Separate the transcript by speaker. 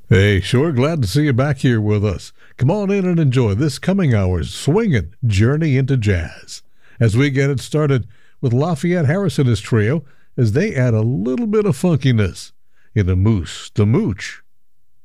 Speaker 1: Hey, sure glad to see you back here with us. Come on in and enjoy this coming hour's swinging journey into jazz as we get it started with Lafayette Harris and his trio as they add a little bit of funkiness in a Moose the Mooch.